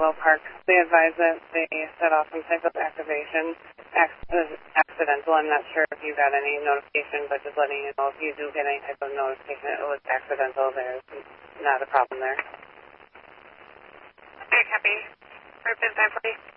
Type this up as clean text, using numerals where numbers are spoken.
Parallel Park. They advised that they set off some type of activation. Accidental. I'm not sure if you got any notification, but just letting you know if you do get any type of notification, it was accidental. There's not a problem there. Okay, copy. Report time, please.